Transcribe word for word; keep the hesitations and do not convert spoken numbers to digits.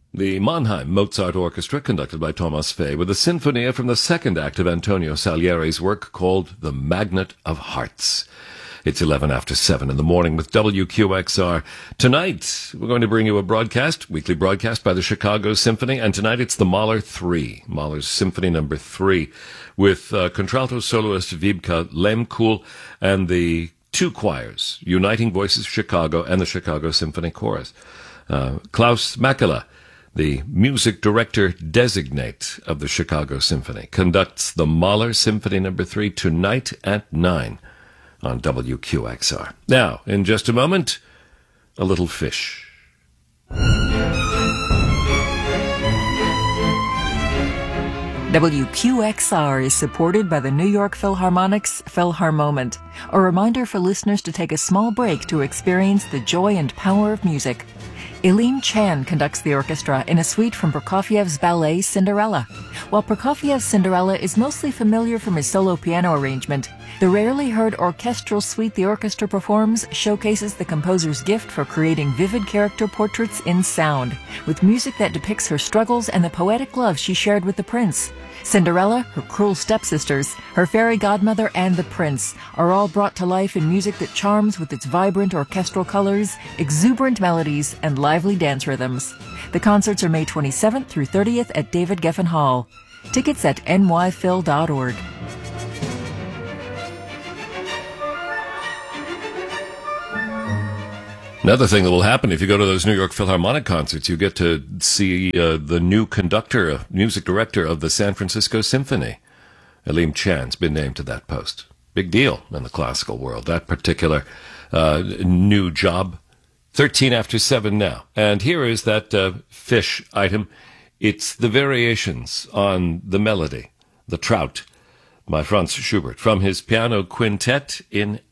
The Mannheim Mozart Orchestra, conducted by Thomas Fay, with a sinfonia from the second act of Antonio Salieri's work called The Magnet of Hearts. It's eleven after seven in the morning with W Q X R. Tonight, we're going to bring you a broadcast, weekly broadcast by the Chicago Symphony, and tonight it's the Mahler three, Mahler's Symphony number three, with uh, contralto soloist Wiebke Lehmkuhl and the two choirs, Uniting Voices Chicago and the Chicago Symphony Chorus. Uh, Klaus Makela, the music director designate of the Chicago Symphony, conducts the Mahler Symphony number three tonight at nine on W Q X R. Now, in just a moment, a little fish. W Q X R is supported by the New York Philharmonic's Philharmoment, a reminder for listeners to take a small break to experience the joy and power of music. Eileen Chan conducts the orchestra in a suite from Prokofiev's ballet Cinderella. While Prokofiev's Cinderella is mostly familiar from his solo piano arrangement, the rarely heard orchestral suite the orchestra performs showcases the composer's gift for creating vivid character portraits in sound, with music that depicts her struggles and the poetic love she shared with the prince. Cinderella, her cruel stepsisters, her fairy godmother, and the prince are all brought to life in music that charms with its vibrant orchestral colors, exuberant melodies, and lively dance rhythms. The concerts are May twenty-seventh through thirtieth at David Geffen Hall. Tickets at N Y phil dot org. Another thing that will happen if you go to those New York Philharmonic concerts, you get to see uh, the new conductor, uh, music director of the San Francisco Symphony. Eileen Chan's been named to that post. Big deal in the classical world, that particular uh, new job. thirteen after seven now. And here is that uh, fish item. It's the variations on the melody, the trout, by Franz Schubert, from his piano quintet in